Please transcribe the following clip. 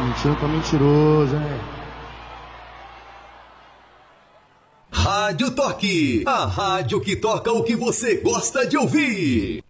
Mentindo pra mentiroso, hein? Rádio Toque, a rádio que toca o que você gosta de ouvir.